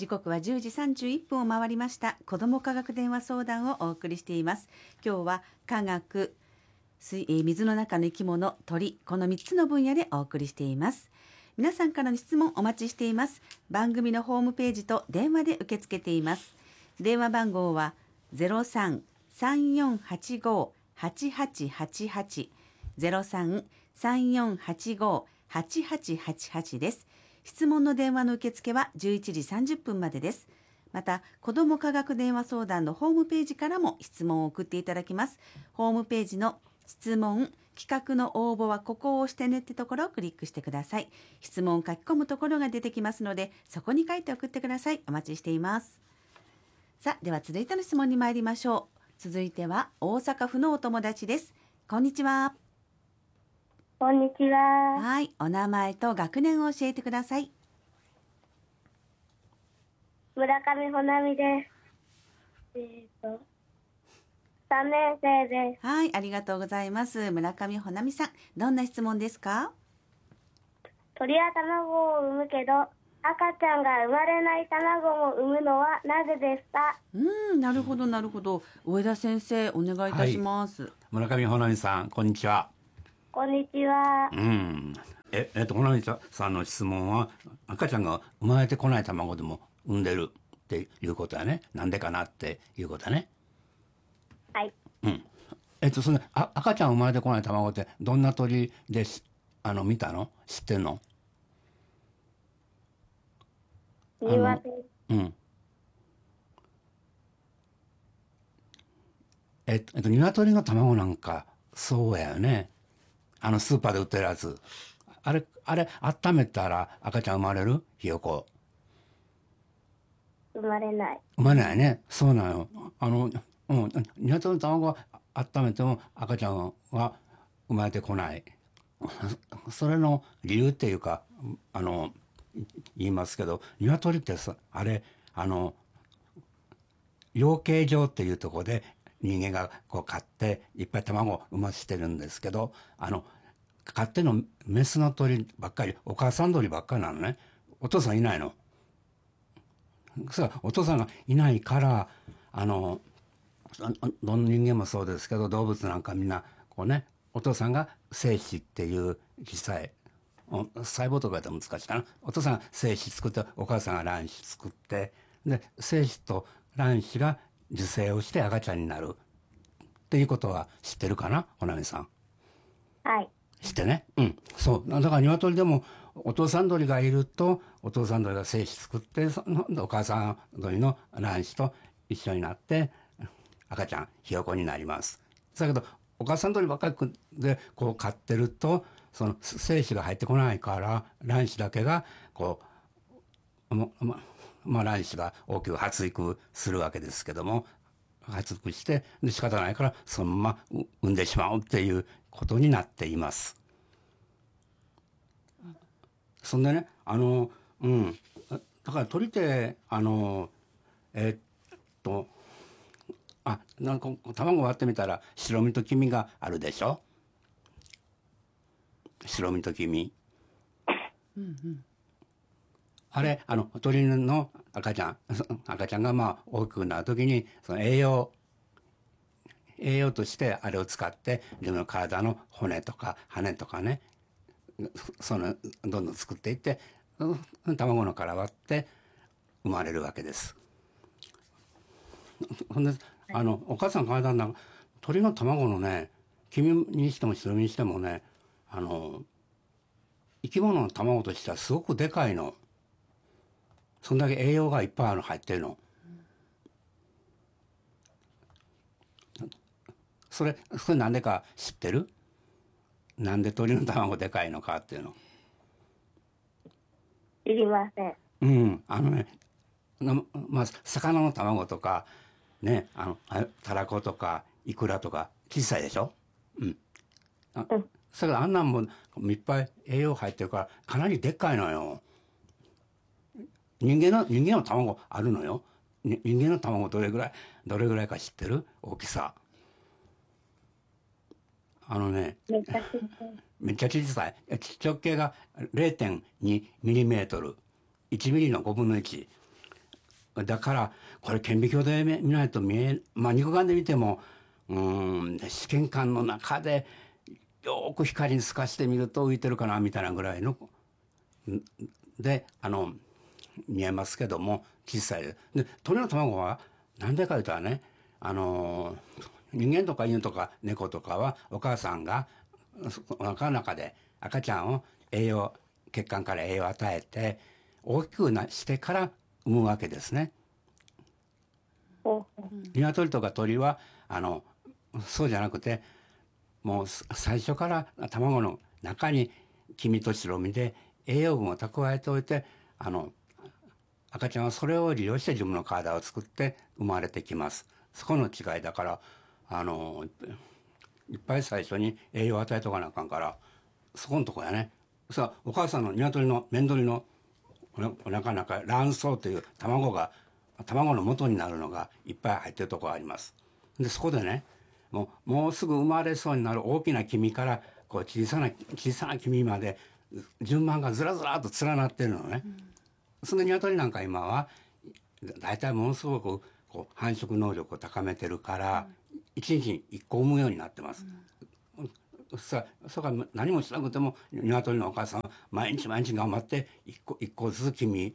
刻は10時31分を回りました。子ども科学電話相談をお送りしています。今日は科学、水の中の生き物、鳥、この3つの分野でお送りしています。皆さんからの質問お待ちしています。番組のホームページと電話で受け付けています。電話番号は 03-3485-8888 03-3485-8888 です。質問の電話の受付は11時30分までです。また、子ども科学電話相談のホームページからも質問を送っていただきます。ホームページの質問、企画の応募はここを押してねってところをクリックしてください。質問を書き込むところが出てきますので、そこに書いて送ってください。お待ちしています。さあ、では続いての質問に参りましょう。続いては大阪府のお友達です。こんにちは。 こんにちは。 はい、お名前と学年を教えてください。 村上ほなみです。3年生です。 はい、ありがとうございます。村上ほなみさん、どんな質問ですか？ 鳥は卵を産むけど、赤ちゃんが生まれない卵も産むのはなぜですか？ なるほど、なるほど。上田先生、お願いいたします。 村上ほなみさん、こんにちは。 こんにちは。 ほなみさんの質問は、赤ちゃんが生まれてこない卵でも産んでるっていうことやね。なんでかなっていうことやね。 はい。 その赤ちゃん生まれてこない卵ってどんな鳥で見たの？知ってんの？ 鶏。 鶏の卵なんかそうやよね。スーパーで売ってるやつ。あれ温めたら赤ちゃん生まれる？ひよこ。 生まれない。 生まれないね。そうなの。鶏の卵は温めても赤ちゃんは生まれてこない。それの理由っていうか、言いますけど、鶏ってさ、養鶏場っていうところで人間がこう飼っていっぱい卵を産ませてるんですけど、飼ってのメスの鳥ばっかり、お母さん鳥ばっかりなのね。お父さんいないの。お父さんがいないから、どの人間もそうですけど、動物なんかみんな、こうね、お父さんが精子っていう小さい、細胞とかやったら難しいかな。お父さんが精子作って、お母さんが卵子作って、で、精子と卵子が受精をして赤ちゃんになるっていうことは知ってるかな、ほなみさん。 はい。 知ってね。そう。だから鶏でもお父さん鳥がいると、お父さん鳥が精子作って、お母さん鳥の卵子と一緒になって、赤ちゃん、ひよこになります。だけど、お母さん鳥ばっかりでこう飼ってると、その精子が入ってこないから、卵子だけが、こう、卵子が大きく発育するわけですけども、発育して、で仕方ないから、そのまま産んでしまうっていうことになっています。そんでね、だから鳥って、なんか卵割ってみたら白身と黄身があるでしょ。白身と黄身。あれ、鳥の赤ちゃんがまあ大きくなるときに、その栄養としてあれを使って、自分の体の骨とか羽とかね、どんどん作っていって、卵の殻割って生まれるわけです。ほんで、お母さんが考えたんだ、鳥の卵のね、黄身にしても白身にしてもね、生き物の卵としてはすごくでかいの。そんだけ栄養がいっぱい入ってるの。それなんでか知ってる？なんで鳥の卵でかいのかっていうの。 知りません。 魚の卵とか、ね、たらことか、いくらとか、小さいでしょ？それからあんなんもいっぱい栄養入ってるから、かなりでっかいのよ。人間の卵あるのよ。人間の卵どれぐらいか知ってる？大きさ。めっちゃ小さい。直径が 0.2 ミリメートル。1ミリの5分の1。 だからこれ顕微鏡で見ないと肉眼で見ても試験管の中でよく光に透かしてみると浮いてるかなみたいなぐらいので見えますけども小さいで鳥の卵は何でかいうとね人間とか犬とか猫とかはお母さんがお腹の中で赤ちゃんを血管から栄養を与えて大きくしてから産むわけですね。鶏とか鳥はそうじゃなくてもう最初から卵の中に黄身と白身で栄養分を蓄えておいて赤ちゃんはそれを利用して自分の体を作って生まれてきます。そこの違いだからいっぱい最初に栄養を与えとかなあかんからそこのとこやね。さあお母さんの鶏のメンドリのお腹の中卵巣という卵の元になるのがいっぱい入ってるところがあります。でそこでねもうすぐ生まれそうになる大きな黄身からこう小さな黄身まで順番がずらずらっと連なってるのね。その鶏なんか今はだいたいものすごくこう繁殖能力を高めてるから1日に1個産むようになってます。それから何もしなくても鶏のお母さんは毎日毎日頑張って一個ずつ黄身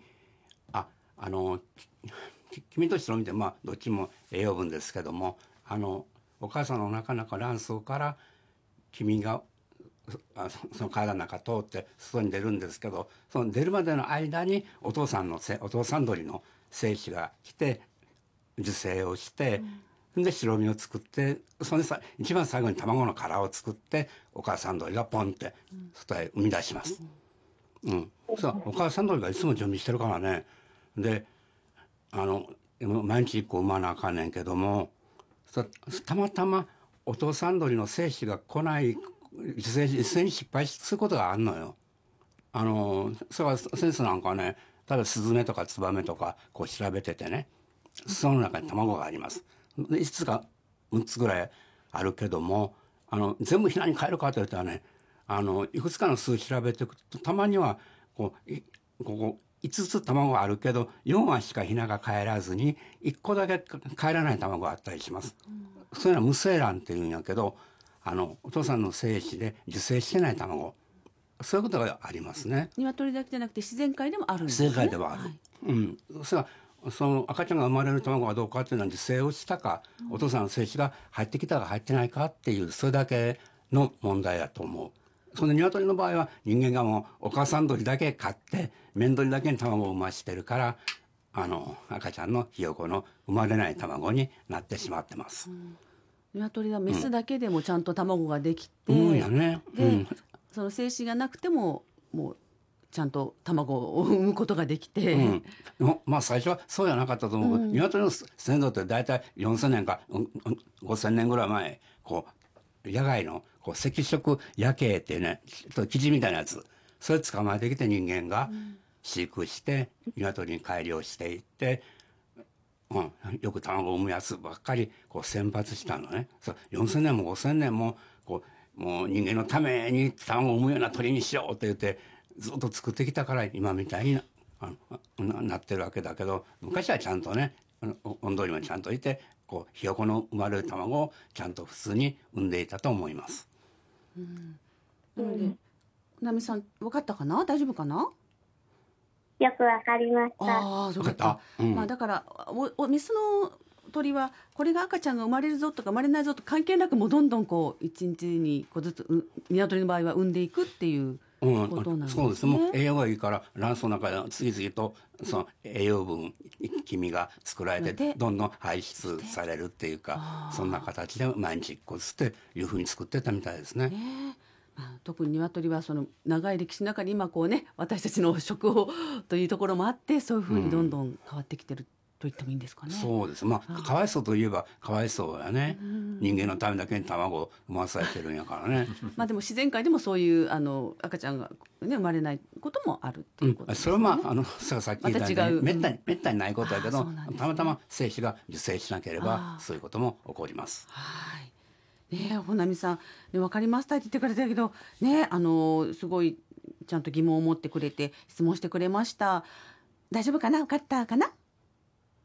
と白身でどっちも栄養分ですけどもお母さんのなかなか卵巣から黄身がその体の中通って外に出るんですけどその出るまでの間にお父さん鳥の精子が来て受精をして、で白身を作ってそれで一番最後に卵の殻を作ってお母さん鳥がポンって外へ生み出します。そうお母さん鳥がいつも準備してるからね。で毎日1個産まなあかんねんけどもたまたまお父さん鳥の精子が来ない受精に失敗することがあるのよ。それは先生なんかね例えばスズメとかツバメとかこう調べててねその中に卵があります。5つか6つぐらいあるけども全部ひなに帰るかと言ったらねいくつかの数調べていくとたまにはここ5つ卵があるけど4羽しかひなが帰らずに1個だけ帰らない卵があったりします。そういうのは無精卵っていうんやけどお父さんの精子で受精してない卵そういうことがありますね。 鶏だけじゃなくて自然界でもあるんですね。 自然界ではある。それはその赤ちゃんが生まれる卵がどうかっていうのは受精をしたか、お父さんの精子が入ってきたか入ってないかっていうそれだけの問題だと思う。その鶏の場合は人間がもうお母さん鳥だけ飼ってメンドリだけに卵を産ましてるから赤ちゃんのひよこの生まれない卵になってしまってます。 鶏はメスだけでもちゃんと卵ができて、 やね。 で、その精子がなくてももうちゃんと卵を産むことができて、 最初はそうじゃなかったと思う。鶏の先祖って大体4000年か5000年ぐらい前こう野外の赤色夜景っていうね生地みたいなやつそれ捕まえてきて人間が飼育して鶏に改良していって、よく卵を産むやつばっかりこう選抜したのね。4000年も5000年ももう人間のために卵を産むような鳥にしようって言ってずっと作ってきたから今みたいに なってるわけだけど昔はちゃんとね温度にもちゃんといてひよこの生まれる卵をちゃんと普通に産んでいたと思います。 なのでなみさん分かったかな大丈夫かな。 よくわかりました。 ああそうだった。だからメスの鳥はこれが赤ちゃんが生まれるぞとか生まれないぞと関係なくもうどんどん一日にずつ鶏の場合は産んでいくっていうことなんですね。 そうです。もう栄養がいいから卵巣の中で次々とその栄養分黄身が作られてどんどん排出されるっていうかそんな形で毎日1個ずつっていうふうに作ってたみたいですね。 特に鶏はその長い歴史の中に今私たちの食をというところもあってそういうふうにどんどん変わってきてると言ってもいいんですかね。 そうです。かわいそうといえばかわいそうやね。人間のためだけに卵を産まされてるんやからね。 でも自然界でもそういう赤ちゃんが生まれないこともあるっていうことですね。 それはさっき言ったようにめったにないことだけどたまたま精子が受精しなければそういうことも起こります。 穂波さん、分かりましたって言ってくれたけどすごいちゃんと疑問を持ってくれて質問してくれました。大丈夫かな分かったかな。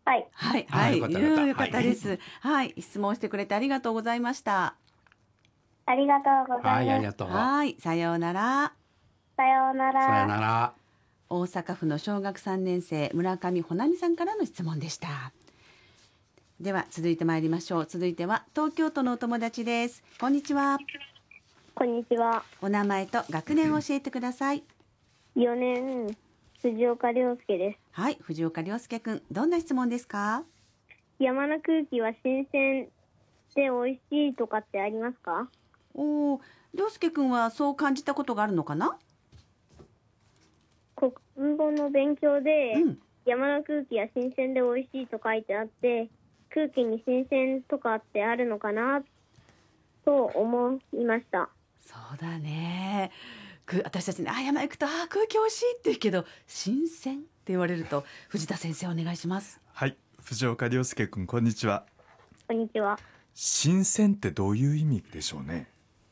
はい。 はいはい、 よかったよかったよかったです。はい、質問してくれてありがとうございました。 ありがとうござはいい、あます。 りがとう。 はい、さようなら。 さようなさよら。 なら。 大阪府の小学3年生村上穂波さんからの質問でした。では続いてまいりましょう。続いては東京都のお友達です。こんにちは。 こんにちは。 お名前と学年を教えてください。 4年、藤岡亮介です。 はい、藤岡亮介くん、どんな質問ですか？ 山の空気は新鮮で美味しいとかってありますか？ おー、亮介くんはそう感じたことがあるのかな？ 国語の勉強で、 うん山の空気は新鮮で美味しいと書いてあって、空気に新鮮とかってあるのかなと思いました。 そうだね。私たちね、山行くと空気美味しいって言うけど新鮮って言われると、藤田先生お願いします。 はい、藤岡亮介くん、こんにちは。 こんにちは。 新鮮ってどういう意味でしょうね。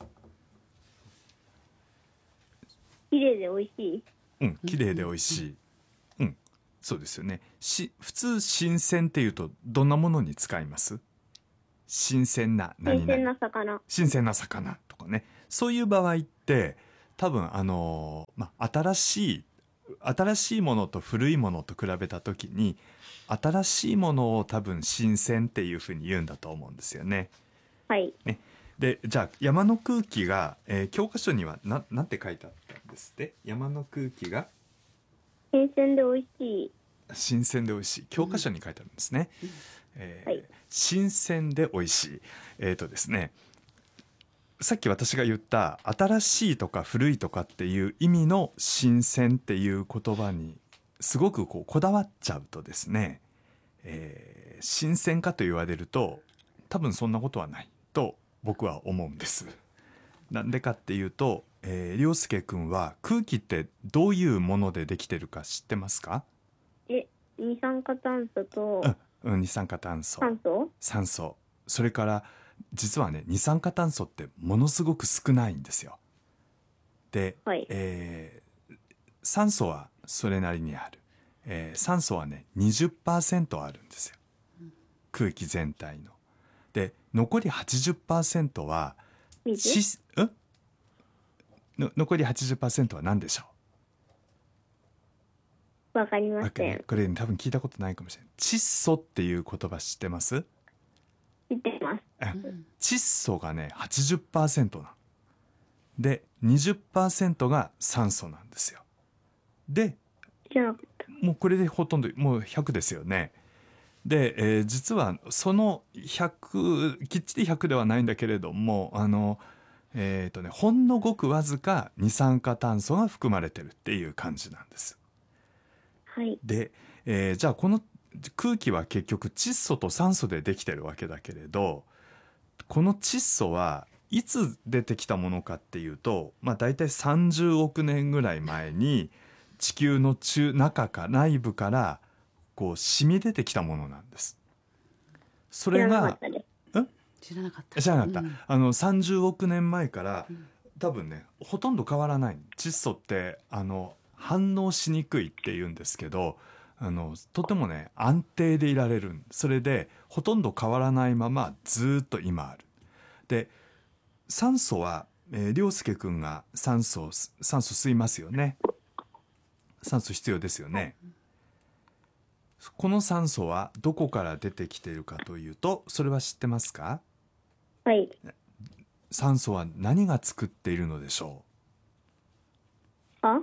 綺麗で美味しい。 綺麗で美味しい。そうですよね。普通新鮮っていうとどんなものに使います？新鮮な何々。 新鮮な魚。 新鮮な魚とかね。そういう場合って多分新しいものと古いものと比べた時に、新しいものを多分新鮮っていうふうに言うんだと思うんですよね。 はい。 ね、でじゃあ山の空気が、教科書にはなんて書いてあったんですって。山の空気が新鮮で美味しい。 新鮮で美味しい、教科書に書いてあるんですね。 はい。 新鮮で美味しい。ですね、さっき私が言った新しいとか古いとかっていう意味の新鮮っていう言葉にすごくこだわっちゃうとですね、新鮮かと言われると多分そんなことはないと僕は思うんです。なんでかっていうと、亮介くんは空気ってどういうものでできてるか知ってますか？ 二酸化炭素と二酸化炭素、酸素、それから実はね、二酸化炭素ってものすごく少ないんですよ。で、 はい。 酸素はそれなりにある、酸素はね 20% あるんですよ、空気全体の。で残り 80% は水？ 残り 80% は何でしょわかりう？ ません。 これ、多分聞いたことないかもしれない。窒素っていう言葉知ってます？ 知ってます。 窒素がね 80% なんで 20% が酸素なんですよ。で知らなかった。 もうこれでほとんどもう100ですよね。で、実はその100きっちり100ではないんだけれども、ほんのごくわずか二酸化炭素が含まれてるっていう感じなんです。 はい。 で、じゃあこの空気は結局窒素と酸素でできてるわけだけれど、この窒素はいつ出てきたものかっていうと、大体30億年ぐらい前に地球の内部からこう染み出てきたものなんです。それが知らなかった。 知らなかった、30億年前から多分ねほとんど変わらない。窒素って反応しにくいっていうんですけど、とてもね安定でいられる。それでほとんど変わらないままずっと今ある。で酸素は、亮介くんが酸素吸いますよね。酸素必要ですよね。この酸素はどこから出てきているかというと、それは知ってますか？ はい。 酸素は何が作っているのでしょ葉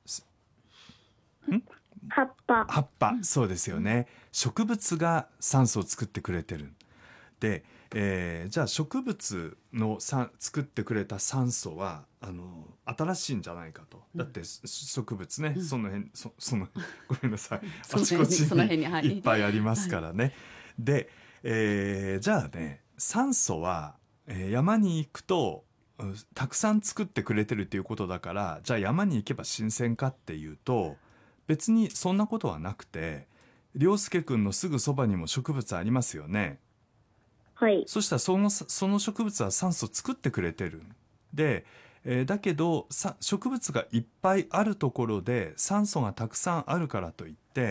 葉っぱ、そうですよね。植物が酸素を作ってくれてる。で、じゃあ植物の作ってくれた酸素は新しいんじゃないかと。だって植物ね、その辺ごめんなさい、あちこちにいっぱいありますからね。で、じゃあね、酸素は、山に行くとたくさん作ってくれてるっていうことだから、じゃあ山に行けば新鮮かっていうと別にそんなことはなくて、亮介くんのすぐそばにも植物ありますよね。 はい。 そしたらその植物は酸素作ってくれてる。で、だけど植物がいっぱいあるところで酸素がたくさんあるからといって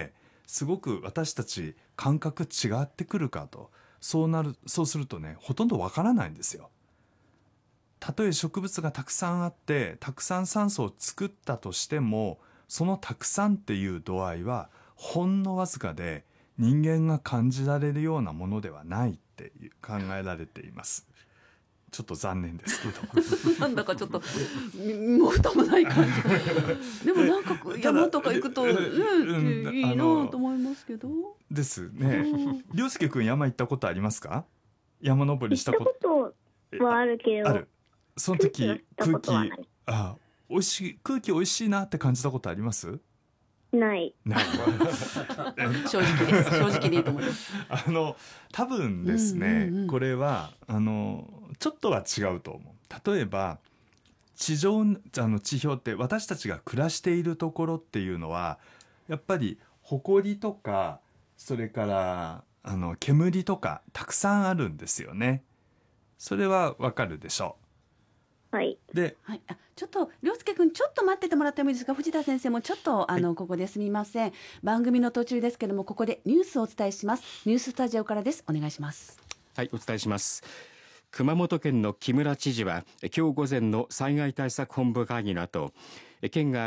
すごく私たち感覚違ってくるかと、そうするとね、ほとんどわからないんですよ。たとえ植物がたくさんあってたくさん酸素を作ったとしても、そのたくさんっていう度合いはほんのわずかで、人間が感じられるようなものではないって考えられています。ちょっと残念ですけどなんだかちょっと身も蓋もない感じでもなんか山とか行くとねいいなと思いますけど。 ですね。 うん涼介くん山行ったことありますか？山登りした行ったことことはあるけど、 ある。その時空気のしたことはない美味しい、空気美味しいなって感じたことあります？ ない。 ない正直です正直でいいと思います。 多分ですね、 うんうんうんこれはちょっとは違うと思う。例えば地表って私たちが暮らしているところっていうのはやっぱり埃とか、それから煙とかたくさんあるんですよね。それはわかるでしょはい。 う。で、 はい、ちょっと涼介くんちょっと待っててもらってもいいですか。藤田先生もちょっとここですみません。番組の途中ですけども、ここでニュースをお伝えします。ニューススタジオからです。お願いします。 はい、お伝えします。熊本県の木村知事は今日午前の災害対策本部会議の後、県が